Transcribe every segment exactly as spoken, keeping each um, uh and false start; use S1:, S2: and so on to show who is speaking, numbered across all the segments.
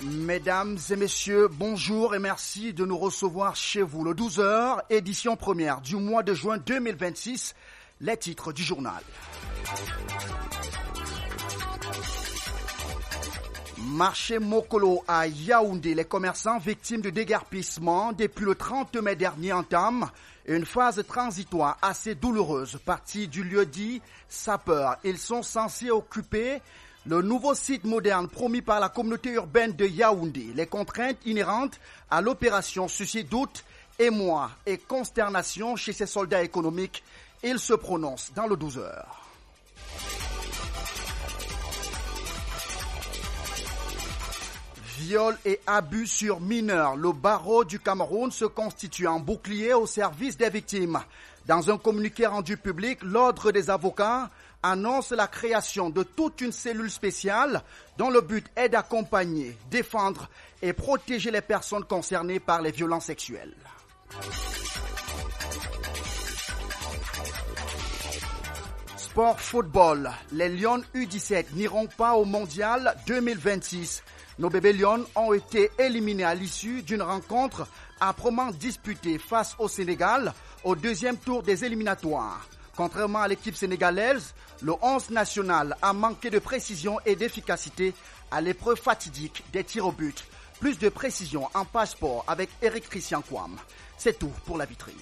S1: Mesdames et messieurs, bonjour et merci de nous recevoir chez vous. Le douze heures, édition première du mois de juin deux mille vingt-six, les titres du journal. Marché Mokolo à Yaoundé, les commerçants victimes de déguerpissement depuis le trente mai dernier entament une phase transitoire assez douloureuse. Partis du lieu-dit sapeur, ils sont censés occuper le nouveau site moderne promis par la communauté urbaine de Yaoundé. Les contraintes inhérentes à l'opération suscitent doute, émoi et consternation chez ces soldats économiques. Ils se prononcent dans le douze heures. Viol et abus sur mineurs. Le barreau du Cameroun se constitue en bouclier au service des victimes. Dans un communiqué rendu public, l'Ordre des avocats annonce la création de toute une cellule spéciale dont le but est d'accompagner, défendre et protéger les personnes concernées par les violences sexuelles. Sport football. Les Lions U dix-sept n'iront pas au Mondial deux mille vingt-six. Nos bébés Lions ont été éliminés à l'issue d'une rencontre âprement disputée face au Sénégal au deuxième tour des éliminatoires. Contrairement à l'équipe sénégalaise, le onze national a manqué de précision et d'efficacité à l'épreuve fatidique des tirs au but. Plus de précision en passeport avec Eric Christian Kouam. C'est tout pour la vitrine.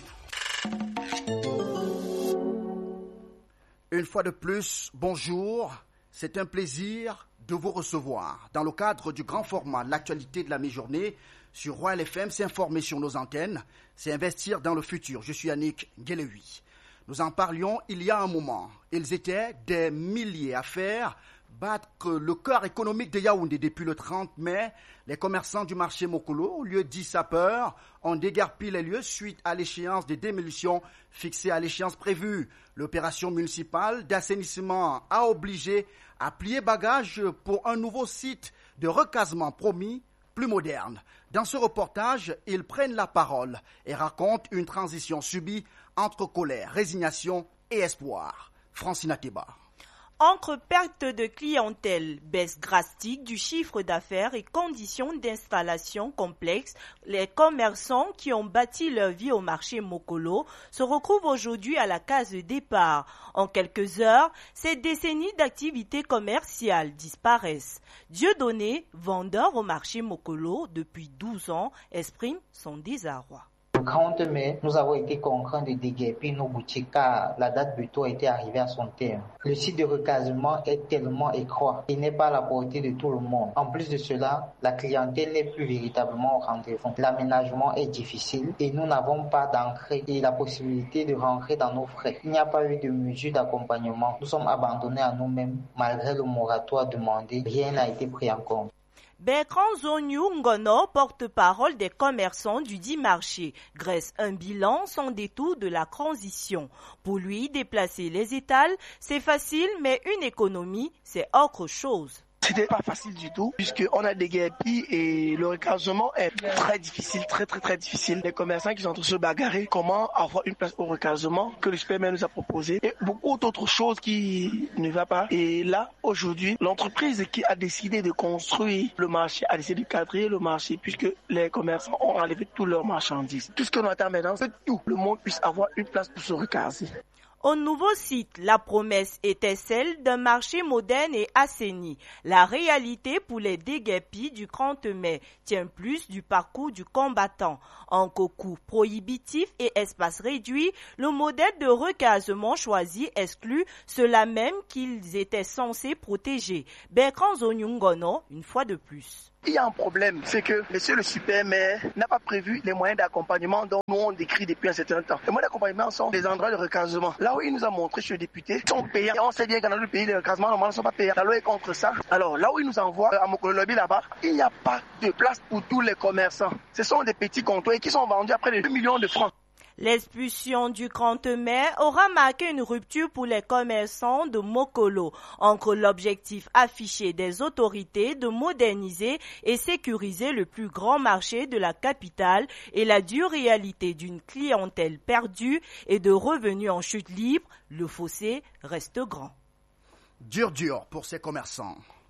S1: Une fois de plus, bonjour, c'est un plaisir de vous recevoir. Dans le cadre du grand format de l'actualité de la mi-journée, sur Royal F M, s'informer sur nos antennes, c'est investir dans le futur. Je suis Yannick Guélehui. Nous en parlions il y a un moment. Ils étaient des milliers à faire battre le cœur économique de Yaoundé. Depuis le trente mai, les commerçants du marché Mokolo, lieu dit sapeur, ont déguerpi les lieux suite à l'échéance des démolitions fixées à l'échéance prévue. L'opération municipale d'assainissement a obligé à plier bagage pour un nouveau site de recasement promis, plus moderne. Dans ce reportage, ils prennent la parole et racontent une transition subie entre colère, résignation et espoir. Francine Ateba.
S2: Entre perte de clientèle, baisse drastique du chiffre d'affaires et conditions d'installation complexes, les commerçants qui ont bâti leur vie au marché Mokolo se retrouvent aujourd'hui à la case départ. En quelques heures, ces décennies d'activité commerciale disparaissent. Dieudonné, vendeur au marché Mokolo depuis douze ans, exprime son désarroi.
S3: Le trente mai, nous avons été contraints de déguerpir nos boutiques car la date butoir était arrivée à son terme. Le site de recasement est tellement étroit, il n'est pas à la portée de tout le monde. En plus de cela, la clientèle n'est plus véritablement au rendez-vous. L'aménagement est difficile et nous n'avons pas d'entrée et la possibilité de rentrer dans nos frais. Il n'y a pas eu de mesure d'accompagnement. Nous sommes abandonnés à nous-mêmes malgré le moratoire demandé. Rien n'a été pris en compte.
S2: Bertrand Zoniou Ngono, porte-parole des commerçants du dit marché, dresse un bilan sans détour de la transition. Pour lui, déplacer les étals, c'est facile, mais une économie, c'est autre chose.
S4: C'était pas facile du tout, puisqu'on a déguerpi et le recasement est très difficile, très très très difficile. Les commerçants qui sont en train de se bagarrer, comment avoir une place au recasement que le superman nous a proposé et beaucoup d'autres choses qui ne va pas. Et là, aujourd'hui, l'entreprise qui a décidé de construire le marché a décidé de cadrer le marché puisque les commerçants ont enlevé toutes leurs marchandises. Tout ce qu'on attend maintenant, c'est que tout le monde puisse avoir une place pour se recaser.
S2: Au nouveau site, la promesse était celle d'un marché moderne et assaini. La réalité pour les déguerpis du trente mai tient plus du parcours du combattant. En coût prohibitif et espace réduit, le modèle de recasement choisi exclut ceux-là même qu'ils étaient censés protéger. Bertrand Zoniou-Ngono, une fois de plus.
S4: Il y a un problème, c'est que monsieur le supermaire n'a pas prévu les moyens d'accompagnement dont nous on décrit depuis un certain temps. Les moyens d'accompagnement sont les endroits de recasement. Là où il nous a montré chez le député, ils sont payants. Et on sait bien qu'en dans le pays, les recasements normalement ne sont pas payants. La loi est contre ça. Alors là où il nous envoie à Mokolo Lobby là-bas, il n'y a pas de place pour tous les commerçants. Ce sont des petits comptoirs qui sont vendus à près de deux millions de francs.
S2: L'expulsion du trente mai aura marqué une rupture pour les commerçants de Mokolo entre l'objectif affiché des autorités de moderniser et sécuriser le plus grand marché de la capitale et la dure réalité d'une clientèle perdue et de revenus en chute libre. Le fossé reste grand.
S1: Dur dur pour ces commerçants.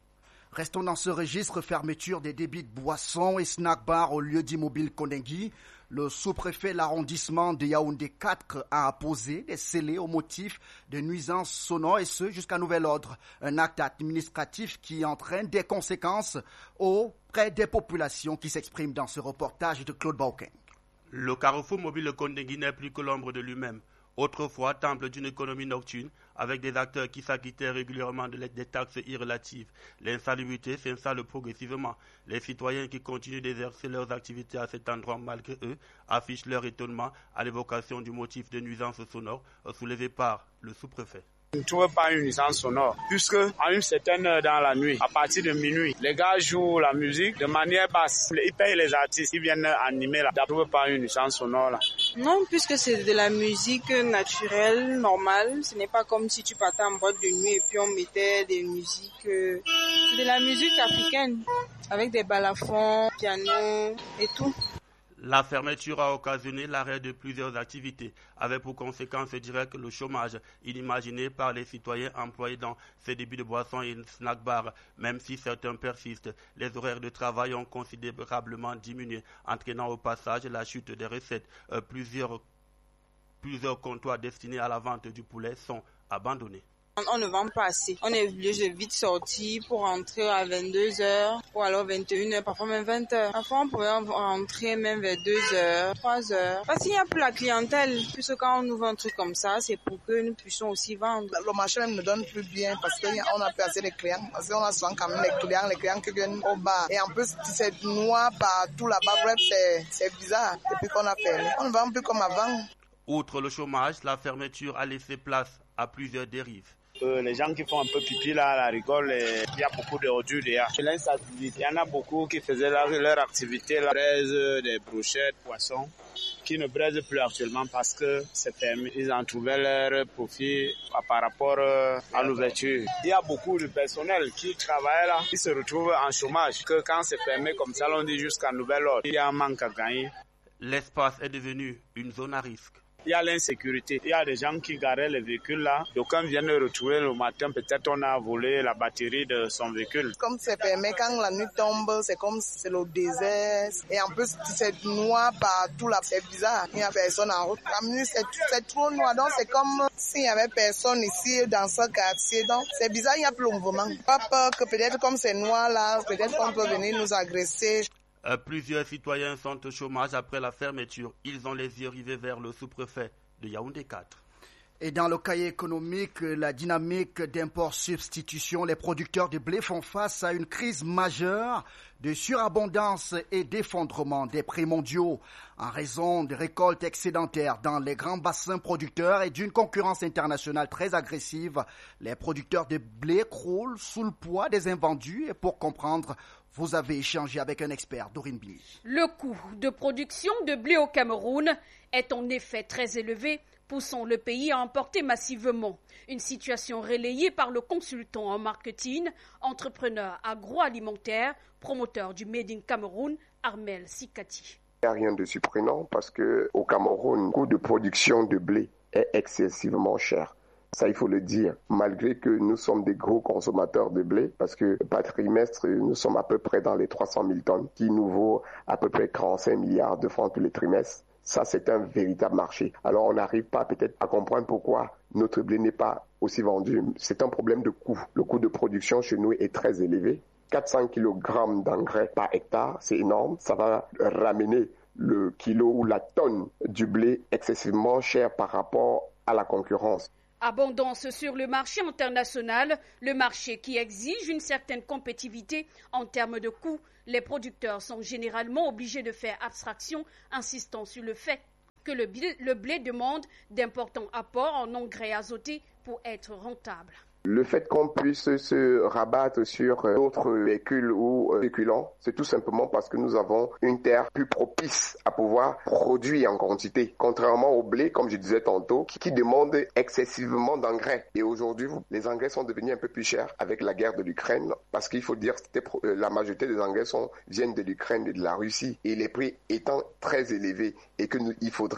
S1: Restons dans ce registre, fermeture des débits de boissons et snack-bars au lieu d'Immobile Koningui. Le sous-préfet de l'arrondissement de Yaoundé quatre a apposé des scellés au motif de nuisances sonores et ce jusqu'à nouvel ordre. Un acte administratif qui entraîne des conséquences auprès des populations qui s'expriment dans ce reportage de Claude Baukeng.
S5: Le carrefour mobile Koningui n'est plus que l'ombre de lui-même. Autrefois, temple d'une économie nocturne, avec des acteurs qui s'acquittaient régulièrement de des taxes irrelatives. L'insalubrité s'installe progressivement. Les citoyens qui continuent d'exercer leurs activités à cet endroit malgré eux affichent leur étonnement à l'évocation du motif de nuisance sonore soulevé par le sous-préfet.
S6: Je ne trouve pas une nuisance sonore, puisque à une certaine heure dans la nuit, à partir de minuit, les gars jouent la musique de manière basse. Ils payent les artistes, ils viennent animer là. Je ne trouve pas une nuisance sonore là.
S7: Non, puisque c'est de la musique naturelle, normale. Ce n'est pas comme si tu partais en boîte de nuit et puis on mettait des musiques. Euh, c'est de la musique africaine, avec des balafons, piano et tout.
S5: La fermeture a occasionné l'arrêt de plusieurs activités, avec pour conséquence directe le chômage inimaginé par les citoyens employés dans ces débits de boissons et snack-bars. Même si certains persistent, les horaires de travail ont considérablement diminué, entraînant au passage la chute des recettes. Euh, plusieurs, plusieurs comptoirs destinés à la vente du poulet sont abandonnés.
S7: On ne vend pas assez. On est obligé de vite sortir pour rentrer à vingt-deux heures ou alors vingt et une heures, parfois même vingt heures. Parfois on pourrait rentrer même vers deux heures, trois heures. Parce qu'il n'y a plus la clientèle. Puisque quand on ouvre un truc comme ça, c'est pour que nous puissions aussi vendre.
S8: Le marché même ne donne plus bien parce qu'on n'a plus assez de clients. Parce qu'on a souvent quand même les clients, les clients qui viennent au bar. Et en plus, c'est noir partout là-bas. Bref, c'est, c'est bizarre depuis qu'on a fermé. On ne vend plus comme avant.
S5: Outre le chômage, la fermeture a laissé place à plusieurs dérives.
S6: Euh, les gens qui font un peu pipi là, la rigole, il y a beaucoup de ordures derrière. Il y en a beaucoup qui faisaient leur, leur activité, la braise, des brochettes, poissons, qui ne braisent plus actuellement parce que c'est fermé. Ils en trouvaient leur profit par rapport à l'ouverture. Il y a beaucoup de personnel qui travaillent là, qui se retrouvent en chômage. Que quand c'est fermé comme ça, on dit jusqu'à nouvel ordre. Il y a un manque à gagner.
S5: L'espace est devenu une zone à risque.
S6: Il y a l'insécurité. Il y a des gens qui garaient les véhicules là. D'aucuns viennent retrouver le matin. Peut-être on a volé la batterie de son véhicule.
S8: Comme c'est fermé, quand la nuit tombe, c'est comme c'est le désert. Et en plus, c'est noir partout là. C'est bizarre. Il n'y a personne en route. La nuit, c'est, c'est trop noir. Donc, c'est comme s'il n'y avait personne ici dans ce quartier. Donc, c'est bizarre. Il n'y a plus de mouvement. Pas peur que peut-être comme c'est noir là, peut-être qu'on peut venir nous agresser.
S5: Euh, plusieurs citoyens sont au chômage après la fermeture. Ils ont les yeux rivés vers le sous-préfet de Yaoundé quatre.
S1: Et dans le cahier économique, la dynamique d'import-substitution, les producteurs de blé font face à une crise majeure de surabondance et d'effondrement des prix mondiaux en raison de récoltes excédentaires dans les grands bassins producteurs et d'une concurrence internationale très agressive. Les producteurs de blé croulent sous le poids des invendus et pour comprendre, vous avez échangé avec un expert, Dorine Billy.
S9: Le coût de production de blé au Cameroun est en effet très élevé, poussant le pays à importer massivement. Une situation relayée par le consultant en marketing, entrepreneur agroalimentaire, promoteur du Made in Cameroun, Armel Sikati.
S10: Il n'y a rien de surprenant parce qu'au Cameroun, le coût de production de blé est excessivement cher. Ça, il faut le dire, malgré que nous sommes des gros consommateurs de blé, parce que par trimestre, nous sommes à peu près dans les trois cent mille tonnes, qui nous vaut à peu près quarante-cinq milliards de francs tous les trimestres. Ça, c'est un véritable marché. Alors, on n'arrive pas peut-être à comprendre pourquoi notre blé n'est pas aussi vendu. C'est un problème de coût. Le coût de production chez nous est très élevé. quatre cents kilogrammes d'engrais par hectare, c'est énorme. Ça va ramener le kilo ou la tonne du blé excessivement cher par rapport à la concurrence.
S9: Abondance sur le marché international, le marché qui exige une certaine compétitivité en termes de coûts. Les producteurs sont généralement obligés de faire abstraction, insistant sur le fait que le blé, le blé demande d'importants apports en engrais azotés pour être rentable.
S10: Le fait qu'on puisse se rabattre sur d'autres véhicules ou féculents, c'est tout simplement parce que nous avons une terre plus propice à pouvoir produire en quantité. Contrairement au blé, comme je disais tantôt, qui demande excessivement d'engrais. Et aujourd'hui, les engrais sont devenus un peu plus chers avec la guerre de l'Ukraine, parce qu'il faut dire que la majorité des engrais sont, viennent de l'Ukraine et de la Russie. Et les prix étant très élevés et qu'il faudrait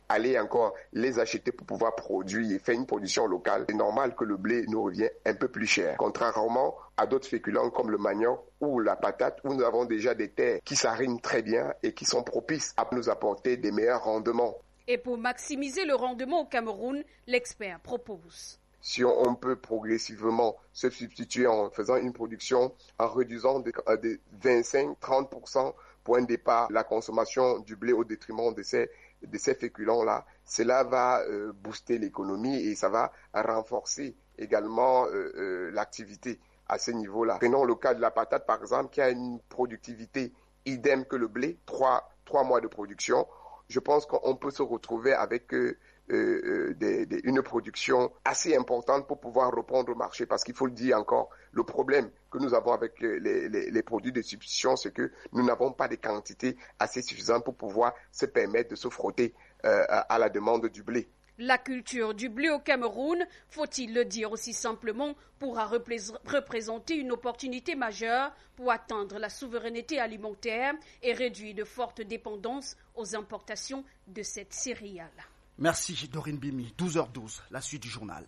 S10: aller encore les acheter pour pouvoir produire et faire une production locale, c'est normal que le blé nous revient un peu plus cher. Contrairement à d'autres féculents comme le manioc ou la patate, où nous avons déjà des terres qui s'arriment très bien et qui sont propices à nous apporter des meilleurs rendements.
S9: Et pour maximiser le rendement au Cameroun, l'expert propose.
S10: Si on peut progressivement se substituer en faisant une production, en réduisant de, de vingt-cinq à trente pour cent pour un départ la consommation du blé au détriment de ces, de ces féculents-là, cela va euh, booster l'économie et ça va renforcer également euh, euh, l'activité à ce niveau-là. Prenons le cas de la patate, par exemple, qui a une productivité idem que le blé, trois, trois mois de production. Je pense qu'on peut se retrouver avec euh, euh, des, des, une production assez importante pour pouvoir reprendre au marché. Parce qu'il faut le dire encore, le problème que nous avons avec les, les, les produits de substitution, c'est que nous n'avons pas de quantité assez suffisante pour pouvoir se permettre de se frotter euh, à la demande du blé.
S9: La culture du blé au Cameroun, faut-il le dire aussi simplement, pourra représenter une opportunité majeure pour atteindre la souveraineté alimentaire et réduire de fortes dépendances aux importations de cette céréale.
S1: Merci Dorine Bimi, douze heures douze, la suite du journal.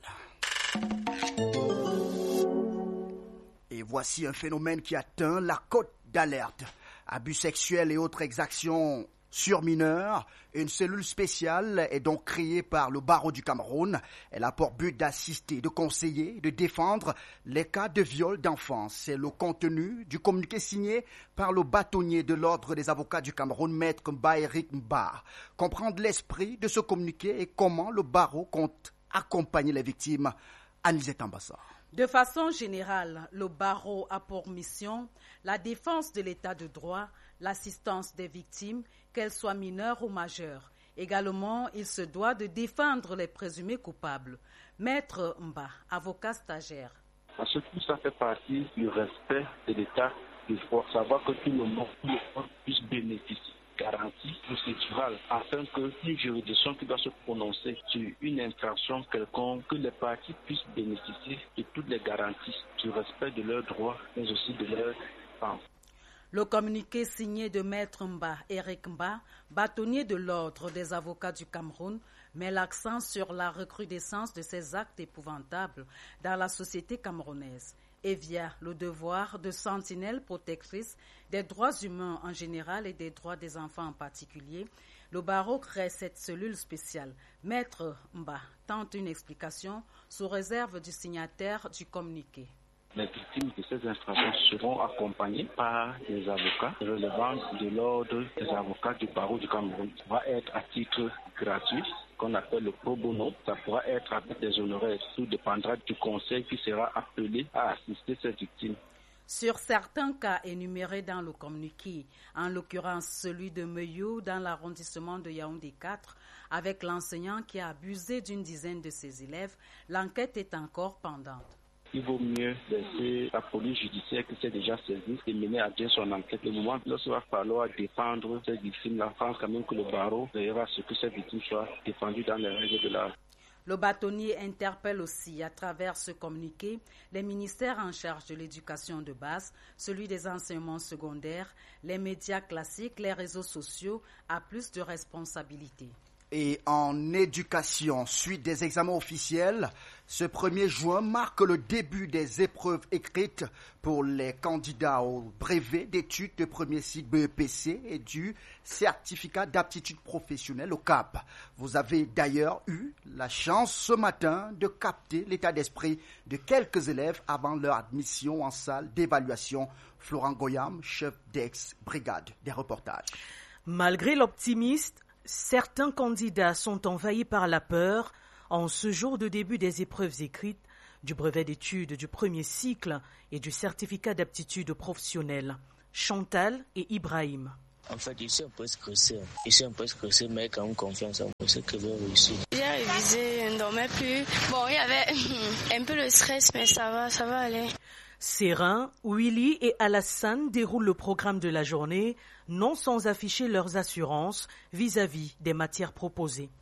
S1: Et voici un phénomène qui atteint la cote d'alerte. Abus sexuels et autres exactions sur mineurs. Une cellule spéciale est donc créée par le barreau du Cameroun. Elle a pour but d'assister, de conseiller, de défendre les cas de viol d'enfants. C'est le contenu du communiqué signé par le bâtonnier de l'ordre des avocats du Cameroun, Maître Mba Eric Mba. Comprendre l'esprit de ce communiqué et comment le barreau compte accompagner les victimes. Anisette Ambassa.
S11: De façon générale, le barreau a pour mission la défense de l'état de droit, l'assistance des victimes, qu'elles soient mineures ou majeures. Également, il se doit de défendre les présumés coupables. Maître Mba, avocat stagiaire.
S12: Parce que tout ça fait partie du respect de l'état de droit. Savoir que tout le monde, tout le monde puisse bénéficier de garanties procédurales afin qu'une juridiction qui doit se prononcer sur une infraction quelconque, que les parties puissent bénéficier de toutes les garanties du respect de leurs droits, mais aussi de leurs défense.
S11: Le communiqué signé de Maître Mba, Eric Mba, bâtonnier de l'ordre des avocats du Cameroun, met l'accent sur la recrudescence de ces actes épouvantables dans la société camerounaise et via le devoir de sentinelle protectrice des droits humains en général et des droits des enfants en particulier. Le barreau crée cette cellule spéciale. Maître Mba tente une explication sous réserve du signataire du communiqué.
S12: Les victimes de ces infractions seront accompagnées par des avocats relevant de l'ordre des avocats du barreau du Cameroun. Ça va être à titre gratuit, qu'on appelle le pro bono. Ça pourra être avec des honoraires. Tout dépendra du conseil qui sera appelé à assister ces victimes.
S11: Sur certains cas énumérés dans le communiqué, en l'occurrence celui de Meyou dans l'arrondissement de Yaoundé quatre, avec l'enseignant qui a abusé d'une dizaine de ses élèves, l'enquête est encore pendante.
S12: Il vaut mieux laisser la police judiciaire qui s'est déjà saisie et mener à bien son enquête. Le moment où il va falloir défendre ces victimes, la France, quand même que le barreau veillera à ce que ces victimes soient défendues dans les règles de l'art.
S11: Le bâtonnier interpelle aussi, à travers ce communiqué, les ministères en charge de l'éducation de base, celui des enseignements secondaires, les médias classiques, les réseaux sociaux, à plus de responsabilités.
S1: Et en éducation, suite des examens officiels, ce premier juin marque le début des épreuves écrites pour les candidats au brevet d'études de premier cycle B E P C et du certificat d'aptitude professionnelle au C A P. Vous avez d'ailleurs eu la chance ce matin de capter l'état d'esprit de quelques élèves avant leur admission en salle d'évaluation. Florent Goyam, chef d'ex-brigade, des reportages.
S13: Malgré l'optimisme, certains candidats sont envahis par la peur en ce jour de début des épreuves écrites du brevet d'études du premier cycle et du certificat d'aptitude professionnelle. Chantal et Ibrahim.
S14: En fait, je suis un peu stressé. Je suis un peu stressé, mais quand même confiance en moi, c'est que je vais réussir.
S15: J'ai révisé, je ne dormais plus. Bon, il y avait un peu le stress, mais ça va, ça va aller.
S13: Serein, Willy et Alassane déroulent le programme de la journée, non sans afficher leurs assurances vis-à-vis des matières proposées.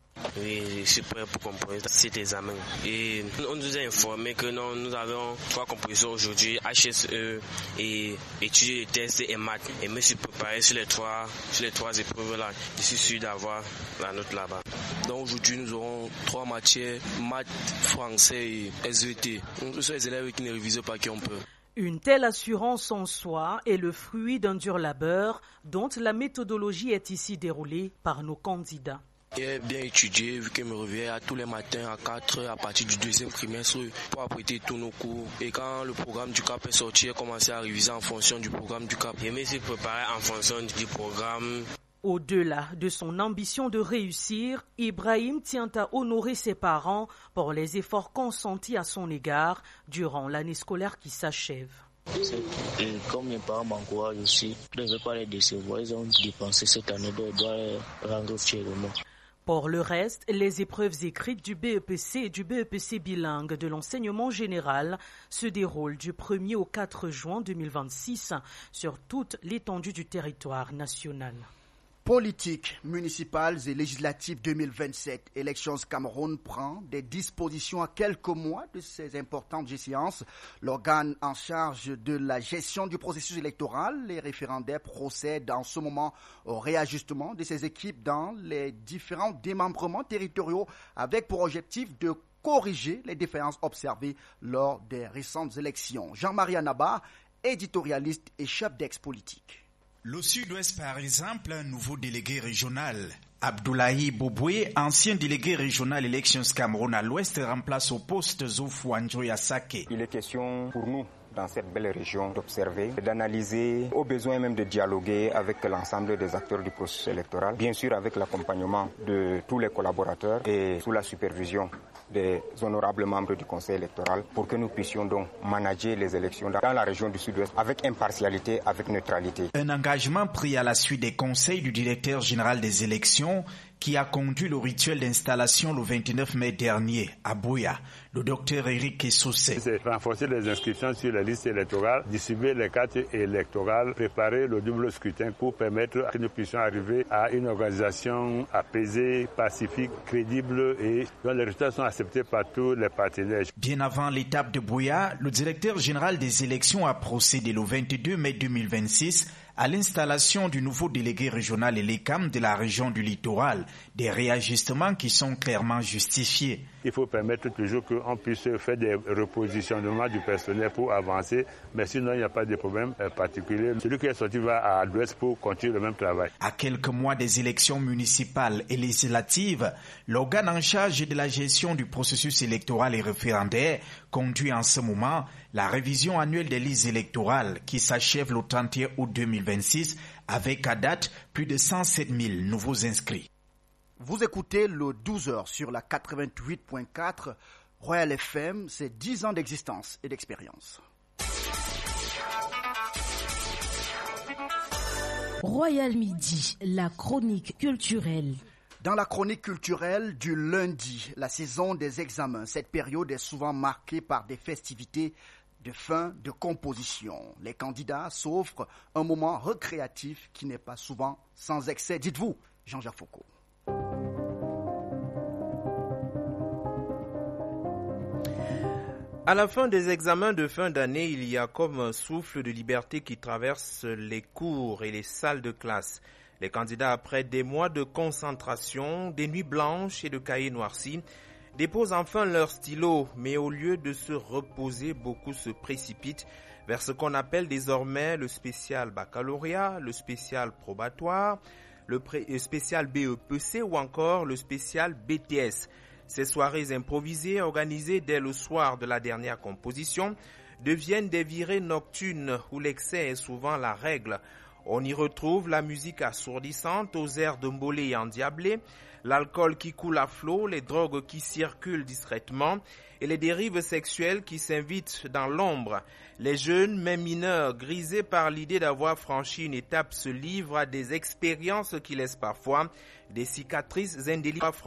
S14: Oui, je suis prêt pour composer cet examen. Et on nous a informé que non, nous avons trois compositions aujourd'hui, H S E et études et tests et maths. Et je me suis préparé sur les trois, sur les trois épreuves là. Je suis sûr d'avoir la note là-bas. Donc aujourd'hui, nous aurons trois matières, maths, français et S V T. Nous sommes les élèves qui ne révisent pas qui on peut.
S13: Une telle assurance en soi est le fruit d'un dur labeur dont la méthodologie est ici déroulée par nos candidats.
S14: J'ai bien étudié, vu que je me réveillais à tous les matins à quatre heures à partir du deuxième trimestre pour apprêter tous nos cours. Et quand le programme du C A P est sorti, j'ai commencé à réviser en fonction du programme du C A P. Je me suis préparé en fonction du programme.
S13: Au-delà de son ambition de réussir, Ibrahim tient à honorer ses parents pour les efforts consentis à son égard durant l'année scolaire qui s'achève.
S14: Et comme mes parents m'encouragent aussi, je ne veux pas les décevoir. Ils ont dépensé cette année, je dois les rendre fiers de moi.
S13: Pour le reste, les épreuves écrites du B E P C et du B E P C bilingue de l'enseignement général se déroulent du premier au quatre juin deux mille vingt-six sur toute l'étendue du territoire national.
S1: Politique municipales et législatives deux mille vingt-sept. Elections Cameroun prend des dispositions à quelques mois de ces importantes échéances. L'organe en charge de la gestion du processus électoral, les référendaires, procède en ce moment au réajustement de ses équipes dans les différents démembrements territoriaux avec pour objectif de corriger les défaillances observées lors des récentes élections. Jean-Marie Anaba, éditorialiste et chef d'ex-politique.
S16: Le Sud-Ouest, par exemple, un nouveau délégué régional. Abdoulaye Boboué, ancien délégué régional Elections Cameroun à l'Ouest, remplace au poste Zoufou Andjoya Sake.
S17: Il est question pour nous, dans cette belle région, d'observer, d'analyser, au besoin même de dialoguer avec l'ensemble des acteurs du processus électoral, bien sûr avec l'accompagnement de tous les collaborateurs et sous la supervision des honorables membres du Conseil électoral pour que nous puissions donc manager les élections dans la région du Sud-Ouest avec impartialité, avec neutralité.
S16: Un engagement pris à la suite des conseils du directeur général des élections qui a conduit le rituel d'installation le vingt-neuf mai dernier à Buea, le docteur Eric Essoussé.
S18: C'est renforcer les inscriptions sur les listes électorales, distribuer les cartes électorales, préparer le double scrutin pour permettre que nous puissions arriver à une organisation apaisée, pacifique, crédible et dont les résultats sont acceptés par tous les partenaires.
S16: Bien avant l'étape de Buea, le directeur général des élections a procédé le vingt-deux mai deux mille vingt-six à l'installation du nouveau délégué régional et l'E C A M de la région du littoral, des réajustements qui sont clairement justifiés.
S18: Il faut permettre toujours qu'on puisse faire des repositionnements du personnel pour avancer, mais sinon il n'y a pas de problème particulier. Celui qui est sorti va à l'ouest pour continuer le même travail.
S16: À quelques mois des élections municipales et législatives, l'organe en charge de la gestion du processus électoral et référendaire conduit en ce moment la révision annuelle des listes électorales qui s'achève le trente et un août deux mille vingt-six avec à date plus de cent sept mille nouveaux inscrits.
S1: Vous écoutez le douze heures sur la quatre-vingt-huit point quatre Royal F M, c'est dix ans d'existence et d'expérience.
S19: Royal Midi, la chronique culturelle.
S1: Dans la chronique culturelle du lundi, la saison des examens, cette période est souvent marquée par des festivités de fin de composition. Les candidats s'offrent un moment récréatif qui n'est pas souvent sans excès. Dites-vous, Jean-Jacques Foucault.
S20: À la fin des examens de fin d'année, il y a comme un souffle de liberté qui traverse les cours et les salles de classe. Les candidats, après des mois de concentration, des nuits blanches et de cahiers noircis, déposent enfin leur stylo, mais au lieu de se reposer, beaucoup se précipitent vers ce qu'on appelle désormais le spécial baccalauréat, le spécial probatoire, le spécial B E P C ou encore le spécial B T S. Ces soirées improvisées, organisées dès le soir de la dernière composition, deviennent des virées nocturnes où l'excès est souvent la règle. On y retrouve la musique assourdissante aux airs de mbolé et endiablé, l'alcool qui coule à flot, les drogues qui circulent discrètement et les dérives sexuelles qui s'invitent dans l'ombre. Les jeunes, même mineurs, grisés par l'idée d'avoir franchi une étape, se livrent à des expériences qui laissent parfois des cicatrices indélébiles.